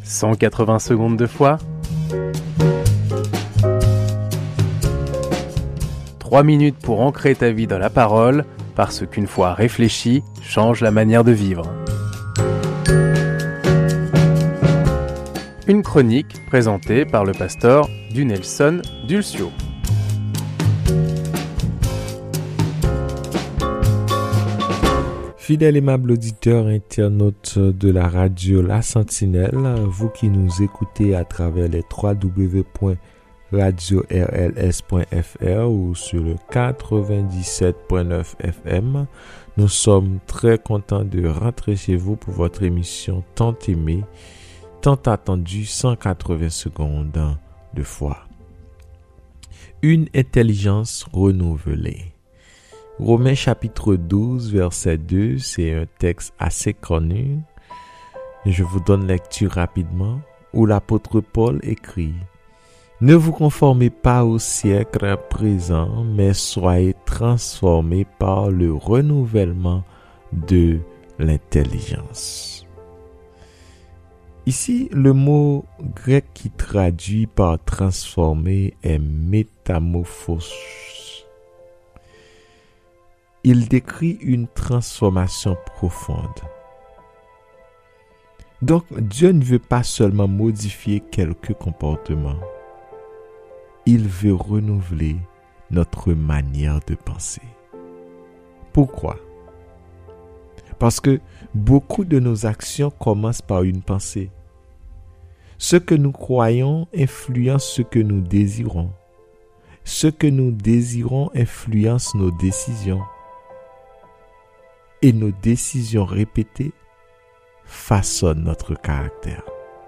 180 secondes de foi. 3 minutes pour ancrer ta vie dans la parole, parce qu'une foi réfléchie change la manière de vivre. Une chronique présentée par le pasteur Dunelson Dulcio. Fidèles et aimables auditeurs internautes de la radio La Sentinelle, vous qui nous écoutez à travers les www.radiorls.fr ou sur le 97.9 FM, nous sommes très contents de rentrer chez vous pour votre émission tant aimée, tant attendue, 180 secondes de foi. Une intelligence renouvelée. Romains chapitre 12, verset 2, c'est un texte assez connu. Je vous donne lecture rapidement, où l'apôtre Paul écrit « Ne vous conformez pas au siècle présent, mais soyez transformés par le renouvellement de l'intelligence. » Ici, le mot grec qui traduit par transformer est métamorphose. Il décrit une transformation profonde. Donc, Dieu ne veut pas seulement modifier quelques comportements. Il veut renouveler notre manière de penser. Pourquoi? Parce que beaucoup de nos actions commencent par une pensée. Ce que nous croyons influence ce que nous désirons. Ce que nous désirons influence nos décisions. Et nos décisions répétées façonnent notre caractère.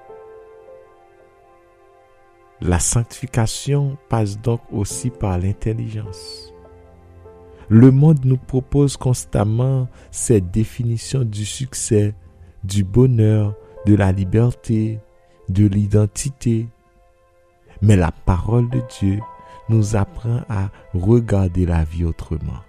La sanctification passe donc aussi par l'intelligence. Le monde nous propose constamment cette définition du succès, du bonheur, de la liberté, de l'identité. Mais la parole de Dieu nous apprend à regarder la vie autrement.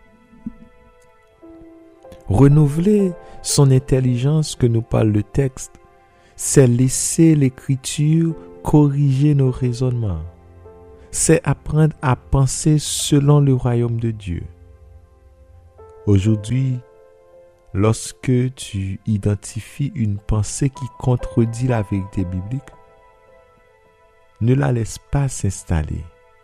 Renouveler son intelligence que nous parle le texte, c'est laisser l'écriture corriger nos raisonnements. C'est apprendre à penser selon le royaume de Dieu. Aujourd'hui, lorsque tu identifies une pensée qui contredit la vérité biblique, ne la laisse pas s'installer.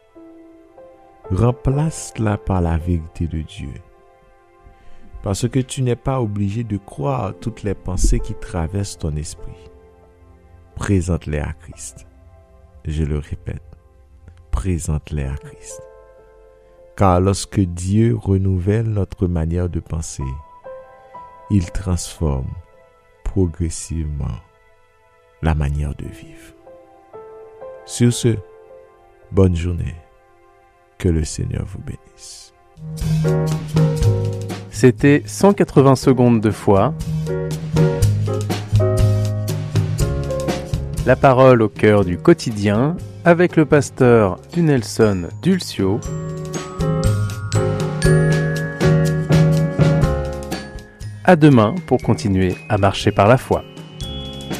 Remplace-la par la vérité de Dieu. Parce que tu n'es pas obligé de croire toutes les pensées qui traversent ton esprit. Présente-les à Christ. Je le répète, présente-les à Christ. Car lorsque Dieu renouvelle notre manière de penser, il transforme progressivement la manière de vivre. Sur ce, bonne journée. Que le Seigneur vous bénisse. C'était 180 secondes de foi. La parole au cœur du quotidien avec le pasteur Dunelson Dulcio. À demain pour continuer à marcher par la foi.